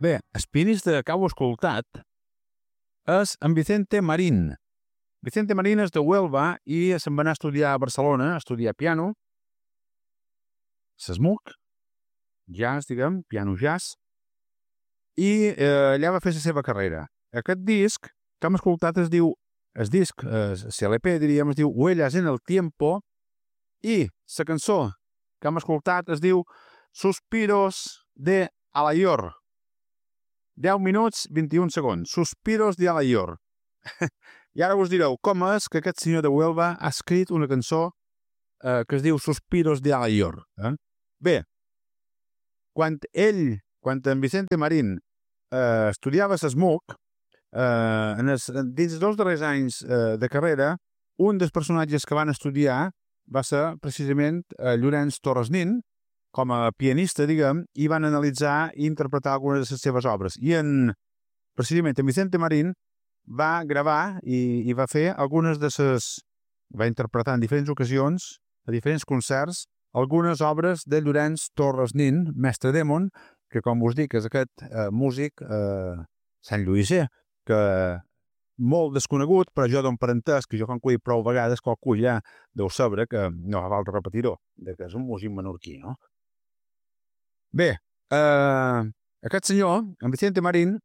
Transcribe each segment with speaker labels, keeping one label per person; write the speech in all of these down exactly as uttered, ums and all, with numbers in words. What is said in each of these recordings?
Speaker 1: Bé, el pianista que heu escoltat és en Vicente Marín. Vicente Marín és de Huelva i se'n va anar a estudiar a Barcelona, a estudiar piano, s'esmuc, jazz, diguem, piano jazz, i eh, allà va fer la seva carrera. Aquest disc que hem escoltat es diu, el disc, el C L P, diríem, es diu Huellas en el Tiempo, i la cançó que hem escoltat es diu Suspiros de Alayor. deu minuts, vint-i-un segons. Suspiros de Alayor. I ara us direu com és que aquest senyor de Huelva ha escrit una cançó eh, que es diu Suspiros de Alayor. Eh? Bé, quan ell, quan en Vicente Marín eh, estudiava s'esmuc, eh, en els, dins dels darrers anys eh, de carrera, un dels personatges que van estudiar va ser precisament eh, Llorenç Torres Nin, com a pianista, diguem, i van analitzar i interpretar algunes de les seves obres. I en, precisament, en Vicente Marín va gravar i, i va fer algunes de les... va interpretar en diferents ocasions, a diferents concerts, algunes obres de Llorenç Torres Nin, mestre Démon, que, com us dic, és aquest eh, músic eh, santllluïser, que molt desconegut, però jo dono per entès, que jo quan ho he dit prou vegades, qualcú ja deu saber que no fa falta repetir-ho, que és un músic menorquí, no? Bé, eh, aquest senyor, en Vicente Marín,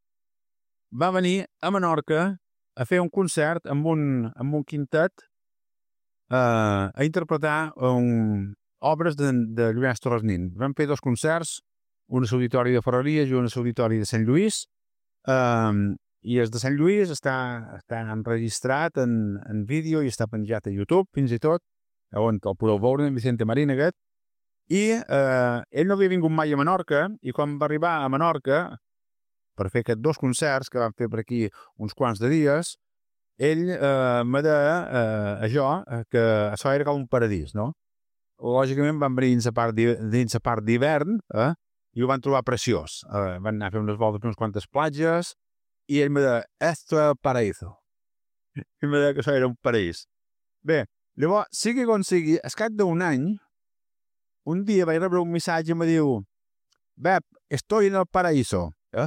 Speaker 1: va venir a Menorca a fer un concert amb un, amb un quintet eh, a interpretar un, obres de, de Llorenç Torres Nin. Vam fer dos concerts, un a l'Auditori de Ferreries i un a l'Auditori de Sant Lluís, eh, i el de Sant Lluís està, està enregistrat en, en vídeo i està penjat a YouTube, fins i tot, on el podeu veure, en Vicente Marín aquest. I eh, ell no havia vingut mai a Menorca, i quan va arribar a Menorca per fer aquests dos concerts que van fer per aquí uns quants de dies, ell eh, m'ha de eh, això, que això era com un paradís, no? Lògicament van venir dins la part, dins la part d'hivern, eh, i ho van trobar preciós. Eh, van anar a fer unes voltes per unes quantes platges, i ell m'ha de, esto es el paraíso. I m'ha de que això era un paraís. Bé, llavors, sigui com sigui, al cap d'un any, un dia vaig rebre un missatge i em diu, Bep, estoy en el paraíso. Eh?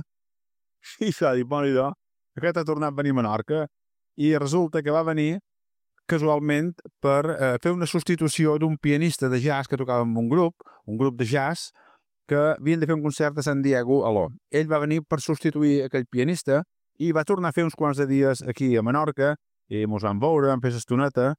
Speaker 1: I s'ha dit, bon, idò, aquest ha tornat a venir a Menorca i resulta que va venir casualment per eh, fer una substitució d'un pianista de jazz que tocava en un grup, un grup de jazz, que havien de fer un concert a San Diego a l'O. Ell va venir per substituir aquell pianista i va tornar a fer uns quants de dies aquí a Menorca i mos vam veure, vam fer l'estoneta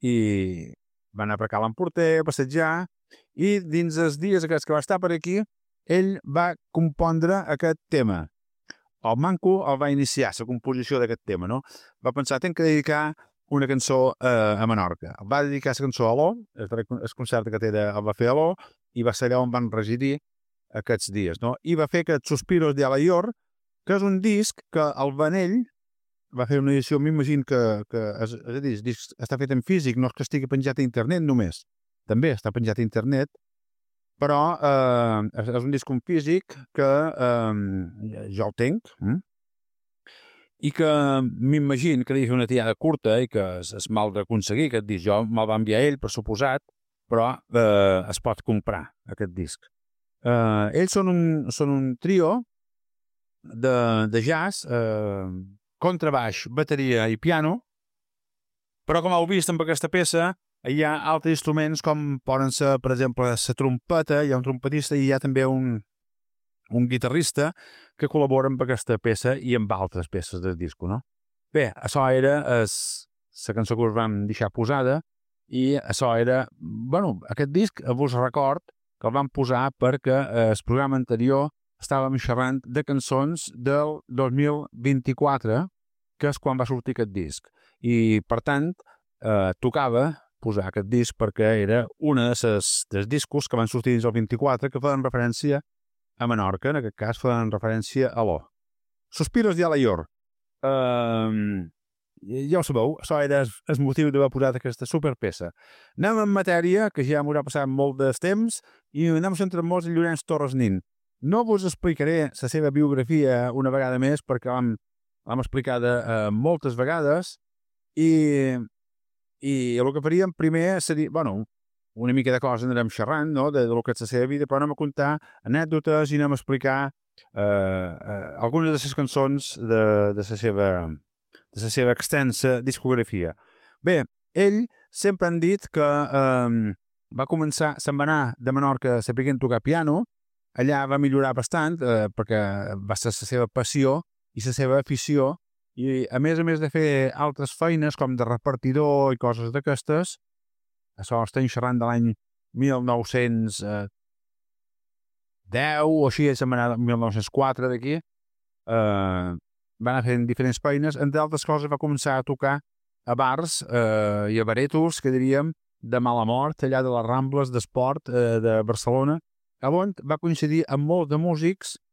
Speaker 1: i va anar per Cal Emporter, a passejar, i dins els dies aquests que va estar per aquí, ell va compondre aquest tema. El manco el va iniciar, la composició d'aquest tema, no? Va pensar, tenc que dedicar una cançó eh, a Menorca. El va dedicar la cançó a l'O, el concert que té de, el va fer a l'O, i va ser allà on van residir aquests dies, no? I va fer aquest Suspiros de Alayor, que és un disc que el Vanell va fer una edició, m'imagino que, que és, és a dir, el disc està fet en físic, no és que estigui penjat a internet només, també està penjat a internet, però eh, és un disc en físic que eh, jo el tenc, hm? I que m'imagino que és una tirada curta i que es, es mal d'aconseguir aquest disc. Jo me'l va enviar ell, per suposat, però eh, es pot comprar, aquest disc. Eh, ells són un, són un trio de, de jazz, eh, contrabaix, bateria i piano, però com heu vist amb aquesta peça, hi ha altres instruments com poden ser, per exemple, la trompeta, hi ha un trompetista i hi ha també un, un guitarrista que col·labora amb aquesta peça i amb altres peces del disc, no? Bé, això era es, la cançó que us vam deixar posada i això era, bueno, aquest disc vos record que el vam posar perquè eh, el programa anterior estàvem xerrant de cançons del dos mil vint-i-quatre, que és quan va sortir aquest disc. I, per tant, eh, tocava posar aquest disc perquè era un dels discos que van sortir dins el vint-i-quatre que feien referència a Menorca, en aquest cas feien referència a l'O. Suspiros de Alayor. Uh, ja ho sabeu, això era el motiu d'haver posat aquesta superpeça. Anem en matèria, que ja m'haurà passat molt de temps, i anem a centrar molt en Llorenç Torres Nin. No vos explicaré la seva biografia una vegada més perquè l'hem, l'hem explicada uh, moltes vegades i, i el que faríem primer seria, bueno, una mica de coses anirem xerrant, no?, de, de lo que és la seva vida, però anem a contar anècdotes i anem a explicar eh, eh, algunes de les cançons de, de la seva de la seva extensa discografia. Bé, ell sempre han dit que eh, va començar, se'n va anar de Menorca sapiguent tocar piano, allà va millorar bastant eh, perquè va ser la seva passió i la seva afició, i a més a més de fer altres feines com de repartidor i coses d'aquestes, això estem xerrant de l'any mil nou-cents deu o així, se'n va anar mil nou-cents quatre d'aquí, eh, va anar fent diferents feines, entre altres coses va començar a tocar a bars eh, i a baretos, que diríem, de mala mort, allà de les Rambles d'Esport eh, de Barcelona, on va coincidir amb molts de músics